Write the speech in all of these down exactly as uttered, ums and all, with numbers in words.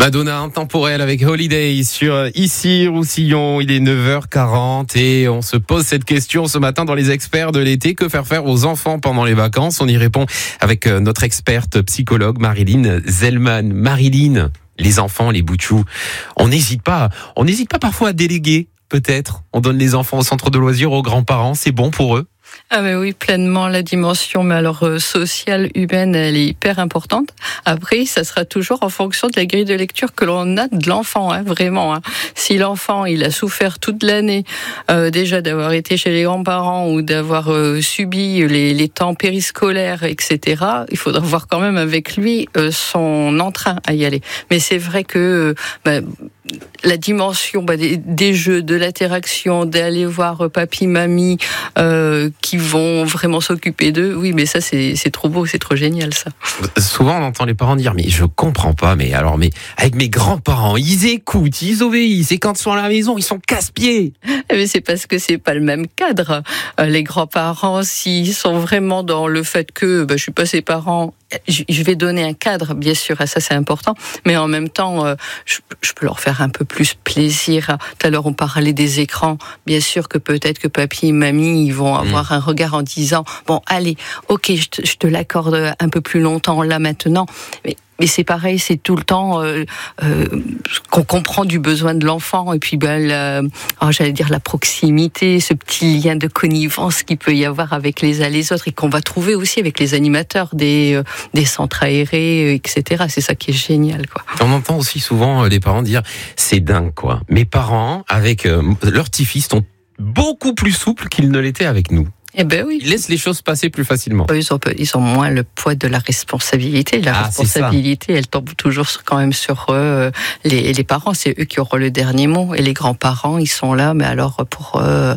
Madonna intemporelle avec Holiday sur Ici Roussillon. Il est neuf heures quarante et on se pose cette question ce matin dans les experts de l'été. Que faire faire aux enfants pendant les vacances? On y répond avec notre experte psychologue Marilyn Zellman. Marilyn, les enfants, les boutchous, on n'hésite pas, on n'hésite pas parfois à déléguer, peut-être. On donne les enfants au centre de loisirs aux grands-parents, c'est bon pour eux? Ah mais oui, pleinement, la dimension mais alors euh, sociale, humaine, elle est hyper importante. Après, ça sera toujours en fonction de la grille de lecture que l'on a de l'enfant, hein, vraiment. Hein. Si l'enfant, il a souffert toute l'année euh, déjà d'avoir été chez les grands-parents ou d'avoir euh, subi les, les temps périscolaires, et cetera, il faudra voir quand même avec lui euh, son entrain à y aller. Mais c'est vrai que... Euh, bah, la dimension bah, des, des jeux, de l'interaction, d'aller voir papy, mamie, euh, qui vont vraiment s'occuper d'eux. Oui, mais ça, c'est, c'est trop beau, c'est trop génial, ça. Souvent, on entend les parents dire, mais je comprends pas, mais alors, mais avec mes grands-parents, ils écoutent, ils obéissent, et quand ils sont à la maison, ils sont casse-pieds. Mais c'est parce que c'est pas le même cadre. Euh, les grands-parents, s'ils sont vraiment dans le fait que bah, je suis pas ses parents, je vais donner un cadre, bien sûr, à ça c'est important, mais en même temps, euh, je, je peux leur faire un peu plus plaisir. Tout à l'heure, on parlait des écrans. Bien sûr que peut-être que papy et mamie, ils vont avoir mmh. un regard en disant, bon, allez, ok, je te, je te l'accorde un peu plus longtemps là maintenant, mais Mais c'est pareil, c'est tout le temps euh, euh, qu'on comprend du besoin de l'enfant et puis ben, la, oh, j'allais dire la proximité, ce petit lien de connivence qu'il peut y avoir avec les uns les autres et qu'on va trouver aussi avec les animateurs des, euh, des centres aérés, et cetera. C'est ça qui est génial, quoi. On entend aussi souvent les parents dire c'est dingue, quoi. Mes parents, avec euh, leur petit-fils, sont beaucoup plus souples qu'ils ne l'étaient avec nous. Eh ben oui. Ils laissent les choses passer plus facilement. Ils ont, ils ont moins le poids de la responsabilité. La ah, responsabilité, elle tombe toujours quand même sur eux. Les, les parents, c'est eux qui auront le dernier mot. Et les grands-parents, ils sont là, mais alors pour euh,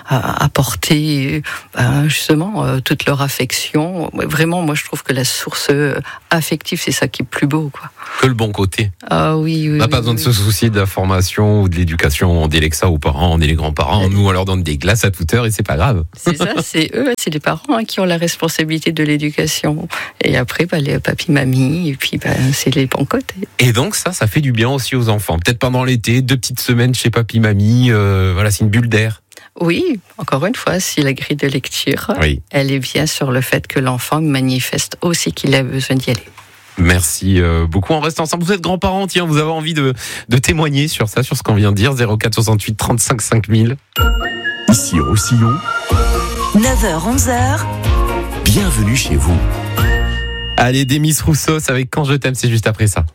apporter ben, justement euh, toute leur affection. Vraiment, moi, je trouve que la source affective, c'est ça qui est plus beau, quoi. Que le bon côté. Ah oui, oui. On n'a oui, pas besoin oui. de se soucier de la formation ou de l'éducation. On délègue ça aux parents, on est les grands-parents. Oui. Nous, on leur donne des glaces à toute heure et c'est pas grave. C'est ça. C'est eux, c'est les parents hein, qui ont la responsabilité de l'éducation. Et après, bah, les papy, mamie, et puis bah, c'est les bons côtés. Et donc ça, ça fait du bien aussi aux enfants. Peut-être pendant l'été, deux petites semaines chez papy, mamie, euh, voilà, c'est une bulle d'air. Oui, encore une fois, si la grille de lecture, oui. elle est bien sur le fait que l'enfant manifeste aussi qu'il a besoin d'y aller. Merci beaucoup. On reste ensemble. Vous êtes grands-parents, tiens, vous avez envie de, de témoigner sur ça, sur ce qu'on vient de dire. zéro quatre soixante-huit trente-cinq cinq mille. Ici Roussillon. neuf heures onze heures. Bienvenue chez vous. Allez, Demis Roussos avec Quand je t'aime, c'est juste après ça.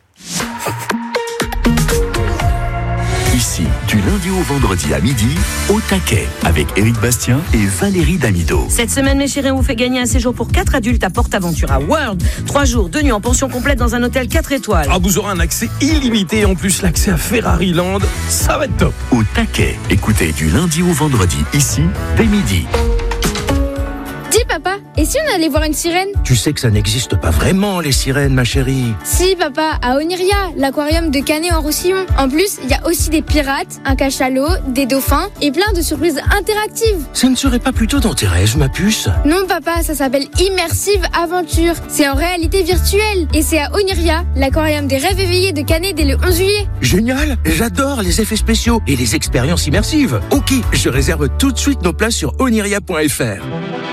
Ici, du lundi au vendredi à midi, au taquet, avec Éric Bastien et Valérie Damido. Cette semaine, mes chéris, on vous fait gagner un séjour pour quatre adultes à PortAventura World. Trois jours, deux nuits en pension complète dans un hôtel quatre étoiles. Ah, vous aurez un accès illimité, en plus l'accès à Ferrari Land, ça va être top. Au taquet, écoutez du lundi au vendredi, ici, dès midi. Dis papa, et si on allait voir une sirène? Tu sais que ça n'existe pas vraiment les sirènes, ma chérie. Si papa, à Oniria, l'aquarium de Canet en Roussillon. En plus, il y a aussi des pirates, un cachalot, des dauphins et plein de surprises interactives. Ça ne serait pas plutôt dans tes rêves, ma puce? Non papa, ça s'appelle Immersive Aventure. C'est en réalité virtuelle et c'est à Oniria, l'aquarium des rêves éveillés de Canet dès le onze juillet. Génial, j'adore les effets spéciaux et les expériences immersives. Ok, je réserve tout de suite nos places sur oniria point f r.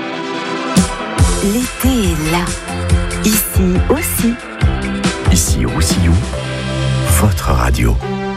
L'été est là, ici aussi. Ici Roussillon, votre radio.